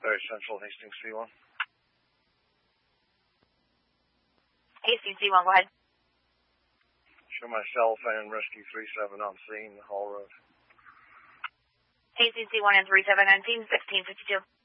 Very Central, Hastings C1. Hastings C1, go ahead. Show myself and Rescue 37 on scene, Hall Road. Hastings C1 and 37 on scene, 1652.